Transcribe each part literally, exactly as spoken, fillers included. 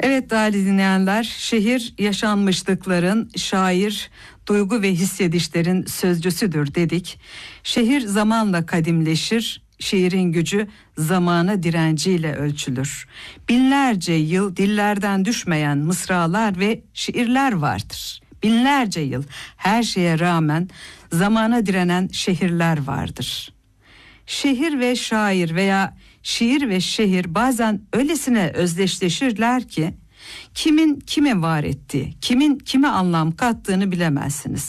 Evet değerli dinleyenler, şehir yaşanmışlıkların, şair duygu ve hissedişlerin sözcüsüdür dedik. Şehir zamanla kadimleşir, şiirin gücü zamana direnciyle ölçülür. Binlerce yıl dillerden düşmeyen mısralar ve şiirler vardır. Binlerce yıl her şeye rağmen zamana direnen şehirler vardır. Şehir ve şair veya şiir ve şehir bazen öylesine özdeşleşirler ki kimin kime var ettiği, kimin kime anlam kattığını bilemezsiniz.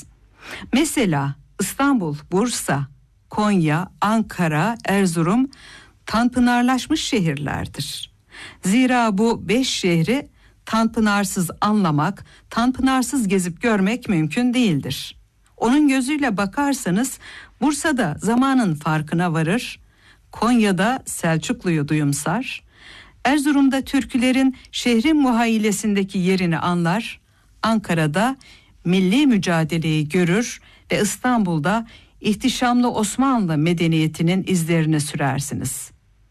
Mesela İstanbul, Bursa, Konya, Ankara, Erzurum tanpınarlaşmış şehirlerdir. Zira bu beş şehri tanpınarsız anlamak, tanpınarsız gezip görmek mümkün değildir. Onun gözüyle bakarsanız Bursa'da zamanın farkına varır, Konya'da Selçuklu'yu duyumsar, Erzurum'da türkülerin şehrin muhayyilesindeki yerini anlar, Ankara'da milli mücadeleyi görür ve İstanbul'da ihtişamlı Osmanlı medeniyetinin izlerini sürersiniz.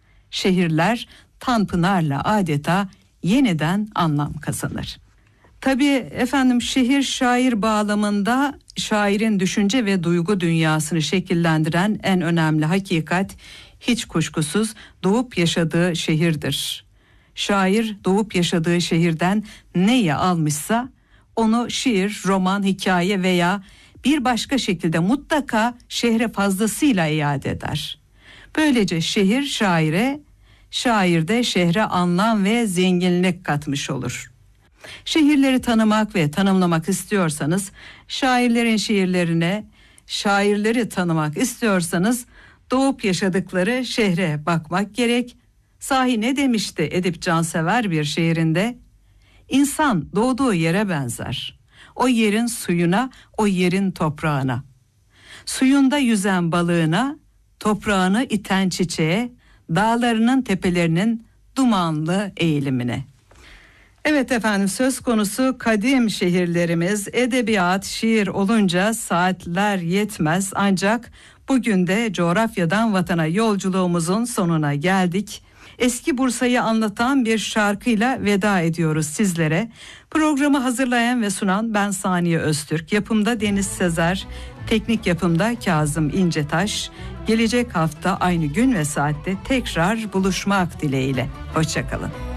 Şehirler tanpınarla adeta yeniden anlam kazanır. Tabii efendim şehir şair bağlamında şairin düşünce ve duygu dünyasını şekillendiren en önemli hakikat hiç kuşkusuz doğup yaşadığı şehirdir. Şair doğup yaşadığı şehirden neyi almışsa onu şiir, roman, hikaye veya bir başka şekilde mutlaka şehre fazlasıyla iade eder. Böylece şehir şaire, şair de şehre anlam ve zenginlik katmış olur. Şehirleri tanımak ve tanımlamak istiyorsanız, şairlerin şiirlerine, şairleri tanımak istiyorsanız doğup yaşadıkları şehre bakmak gerek. Sahi ne demişti Edip Cansever bir şiirinde? İnsan doğduğu yere benzer. O yerin suyuna, o yerin toprağına. Suyunda yüzen balığına, toprağını iten çiçeğe, dağlarının tepelerinin dumanlı eğilimine. Evet efendim, söz konusu kadim şehirlerimiz, edebiyat, şiir olunca saatler yetmez. Ancak bugün de coğrafyadan vatana yolculuğumuzun sonuna geldik. Eski Bursa'yı anlatan bir şarkıyla veda ediyoruz sizlere. Programı hazırlayan ve sunan ben Saniye Öztürk. Yapımda Deniz Sezer, teknik yapımda Kazım İncetaş. Gelecek hafta aynı gün ve saatte tekrar buluşmak dileğiyle. Hoşça kalın.